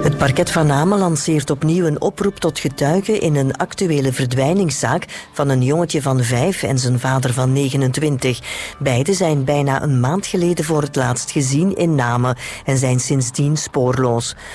Het parket van Namen lanceert opnieuw een oproep tot getuigen in een actuele verdwijningszaak van een jongetje van 5 en zijn vader van 29. Beiden zijn bijna een maand geleden voor het laatst gezien in Namen en zijn sindsdien spoorloos.